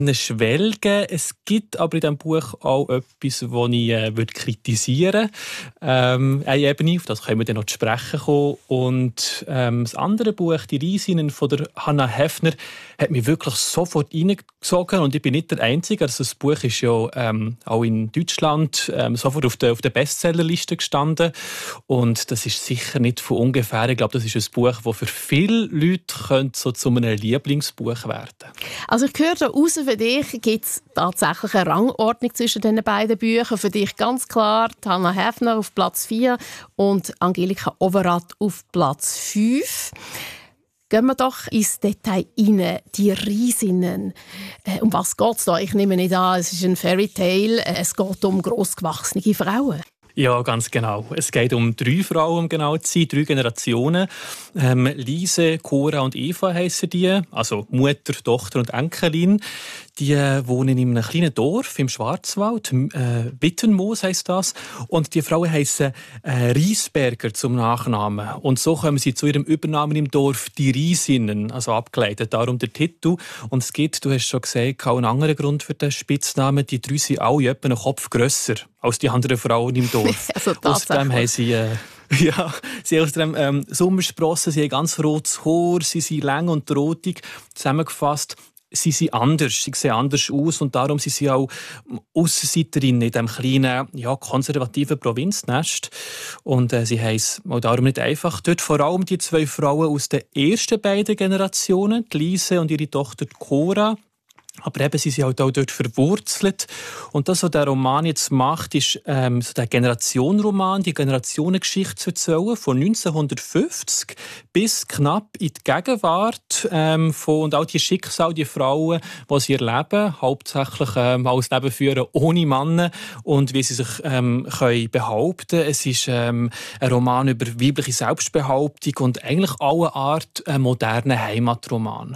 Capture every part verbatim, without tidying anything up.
schwelgen. Es gibt aber in diesem Buch auch etwas, das ich äh, würde kritisieren würde. Ähm, eine Ebene, auf das können wir dann noch zu sprechen kommen. Und ähm, das andere Buch, «Die Riesinnen» von der Hannah Hefner, hat mich wirklich sofort reingezogen. Und ich bin nicht der Einzige. Also das Buch ist ja ähm, auch in Deutschland ähm, sofort auf der, auf der Bestsellerliste gestanden. Und das ist sicher nicht von ungefähr. Ich glaube, das ist ein Buch, das für viele Leute könnte so zu einem Lieblingsbuch werden könnte. Also ich höre da raus, für dich gibt es tatsächlich eine Rangordnung zwischen den beiden Büchern. Für dich ganz klar Hannah Hefner auf Platz vier und Angelika Overath auf Platz fünf. Gehen wir doch ins Detail rein. Die Riesinnen. Äh, um was geht es da? Ich nehme nicht an, es ist ein Fairytale. Es geht um grossgewachsene Frauen. Ja, ganz genau. Es geht um drei Frauen, um genau zu sein, drei Generationen. Ähm, Lise, Cora und Eva heissen die, also Mutter, Tochter und Enkelin. Die äh, wohnen in einem kleinen Dorf im Schwarzwald, äh, Wittenmoos heisst das. Und die Frauen heissen äh, Riesberger zum Nachnamen. Und so kommen sie zu ihrem Übernamen im Dorf, die Riesinnen, also abgeleitet, darum der Titel. Und es gibt, du hast schon gesagt, auch einen anderen Grund für den Spitznamen. Die drei sind alle etwa einen Kopf grösser als die anderen Frauen im Dorf. Also außerdem haben sie... Äh, Ja, sie haben aus dem ähm, Sommersprossen, sie haben ganz rotes Haar, sie sind lang und rotig. Zusammengefasst, sie sind anders, sie sehen anders aus und darum sind sie auch Aussenreiterinnen in diesem kleinen, ja, konservativen Provinznest. Und äh, sie haben es auch darum nicht einfach dort. Vor allem die zwei Frauen aus den ersten beiden Generationen, die Lise und ihre Tochter Cora. Aber eben, sie sind halt auch dort verwurzelt. Und das, was der Roman jetzt macht, ist ähm, so der Generationenroman, die Generationengeschichte zu erzählen, von neunzehnhundertfünfzig bis knapp in die Gegenwart. Ähm, von, und auch die Schicksale, die Frauen, die sie erleben, hauptsächlich ähm, als Leben führen ohne Männer und wie sie sich ähm, können behaupten. Es ist ähm, ein Roman über weibliche Selbstbehauptung und eigentlich alle Art äh, modernen Heimatroman.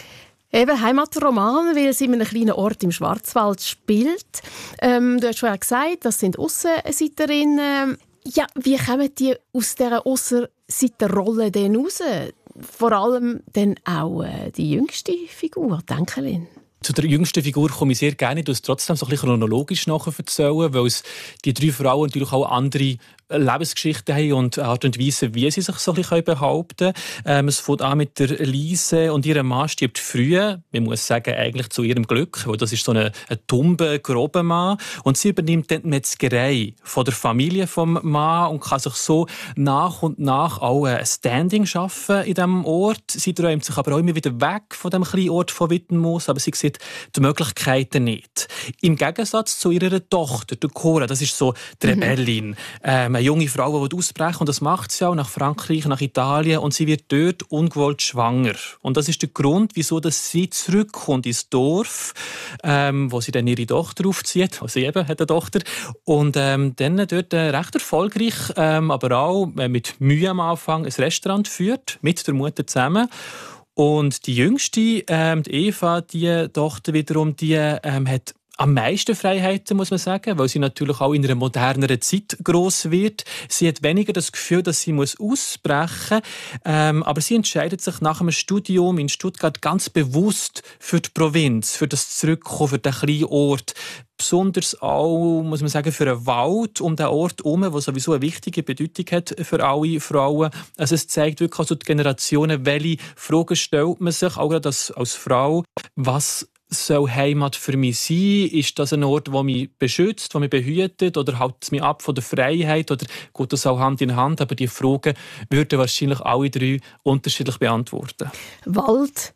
Eben Heimatroman, weil es in einem kleinen Ort im Schwarzwald spielt. Ähm, du hast vorher gesagt, das sind Aussenseiterinnen. Ja, wie kommen die aus dieser Aussenseiterrolle denn raus? Vor allem dann auch äh, die jüngste Figur, die Enkelin. Zu der jüngsten Figur komme ich sehr gerne. Ich erzähle es trotzdem so ein bisschen chronologisch nachher, weil es die drei Frauen natürlich auch andere Lebensgeschichten haben und Art und Weise, wie sie sich so ein bisschen behaupten können. Ähm, es fängt an mit der Lise und ihrem Mann stirbt früh. Man muss sagen, eigentlich zu ihrem Glück, weil das ist so ein, ein tumber, grober Mann. Und sie übernimmt dann die Metzgerei von der Familie vom Mann und kann sich so nach und nach auch ein Standing schaffen in diesem Ort. Sie träumt sich aber auch immer wieder weg von dem kleinen Ort von Wittenmoos, aber sie sieht die Möglichkeiten nicht. Im Gegensatz zu ihrer Tochter, der Cora, das ist so die Rebellin. Mhm. Ähm, eine junge Frau, die ausbrechen, und das macht sie auch nach Frankreich, nach Italien, und sie wird dort ungewollt schwanger. Und das ist der Grund, wieso dass sie zurückkommt ins Dorf, ähm, wo sie dann ihre Tochter aufzieht, also sie eben hat eine Tochter, und ähm, dann dort äh, recht erfolgreich, ähm, aber auch äh, mit Mühe am Anfang ein Restaurant führt, mit der Mutter zusammen. Und die jüngste, ähm, die Eva, die Tochter wiederum, die ähm, hat am meisten Freiheiten, muss man sagen, weil sie natürlich auch in einer moderneren Zeit gross wird. Sie hat weniger das Gefühl, dass sie muss ausbrechen muss. Ähm, aber sie entscheidet sich nach einem Studium in Stuttgart ganz bewusst für die Provinz, für das Zurückkommen, für den kleinen Ort. Besonders auch, muss man sagen, für einen Wald um den Ort herum, der sowieso eine wichtige Bedeutung hat für alle Frauen. Also es zeigt wirklich also die Generationen, welche Fragen stellt man sich, auch gerade als, als Frau, was soll Heimat für mich sein? Ist das ein Ort, der mich beschützt, der mich behütet, oder hält es mich ab von der Freiheit? Oder geht das auch Hand in Hand? Aber die Fragen würden wahrscheinlich alle drei unterschiedlich beantworten. Wald.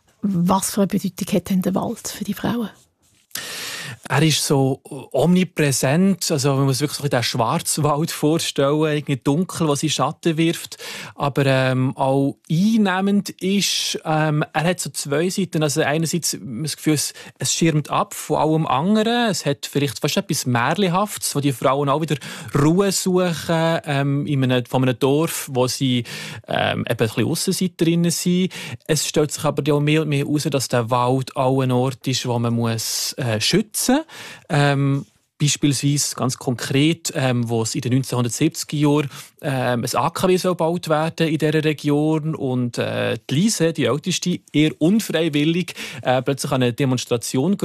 Was für eine Bedeutung hat denn der Wald für die Frauen? Er ist so omnipräsent, also man muss wirklich so den Schwarzwald vorstellen, irgendwie dunkel, was in Schatten wirft, aber ähm, auch einnehmend ist. Ähm, er hat so zwei Seiten, also einerseits das Gefühl, es, es schirmt ab von allem anderen, es hat vielleicht fast etwas Märchenhaftes, wo die Frauen auch wieder Ruhe suchen ähm, in einem, von einem Dorf, wo sie ähm, eben ein bisschen Aussenseiterinnen sind. Es stellt sich aber auch mehr und mehr heraus, dass der Wald auch ein Ort ist, wo man muss äh, schützen muss. Ähm, Beispielsweise ganz konkret, ähm, wo es in den neunzehnhundertsiebziger Jahren ähm, ein A K W soll gebaut werden in dieser Region und äh, die Lise, die Älteste, eher unfreiwillig äh, plötzlich an eine Demonstration